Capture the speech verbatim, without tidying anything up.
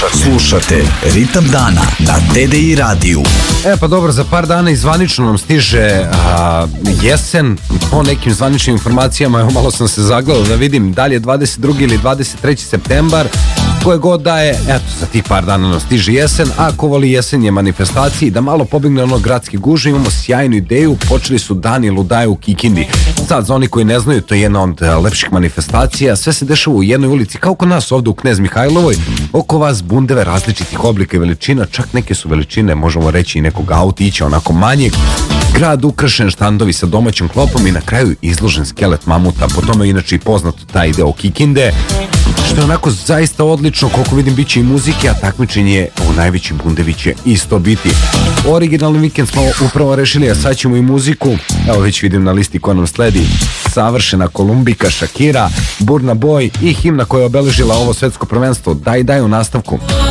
Slušate Ritam dana na T D I radiju. E pa dobro, za par dana i zvanično nam stiže a, jesen. Po nekim zvaničnim informacijama, evo malo sam se zagledao da vidim da li je dvadeset drugi ili dvadeset treći septembar. Koje god da je, eto, za tih par dana nam stiže jesen. A ko voli jesenje manifestacije, da malo pobegne ono gradski gužve, imamo sjajnu ideju. Počeli su dani ludaje u Kikindi. Sad, za oni koji ne znaju, to je jedna od lepših manifestacija. Sve se dešava u jednoj ulici, kao kod nas ovdje u Knez Mihajlovoj. Oko vas bundeve različitih oblika i veličina, čak neke su veličine, možemo reći i nekog autića, onako manjeg. Grad ukrašen, štandovi sa domaćim klopom i na kraju izložen skelet mamuta. Po tome je inače i poznato taj deo Kikinde, što je onako zaista odlično. Koliko vidim, bit će i muzike, a takmičenje u najveći bundevi će isto biti. Originalni vikend smo upravo rešili, a sad ćemo i muziku. Evo već vidim na listi koja nam sledi: Savršena Kolumbika, Shakira, Burna Boy i himna koja je obeležila ovo svetsko prvenstvo. Daj, daj u nastavku.